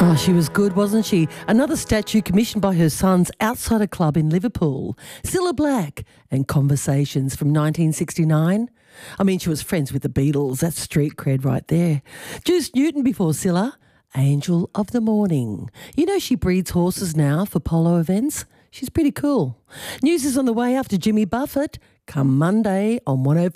Oh, she was good, wasn't she? Another statue commissioned by her sons outside a club in Liverpool. Cilla Black and Conversations from 1969. I mean, she was friends with the Beatles. That's street cred right there. Juice Newton before Cilla. Angel of the Morning. You know she breeds horses now for polo events. She's pretty cool. News is on the way after Jimmy Buffett. Come Monday on 105.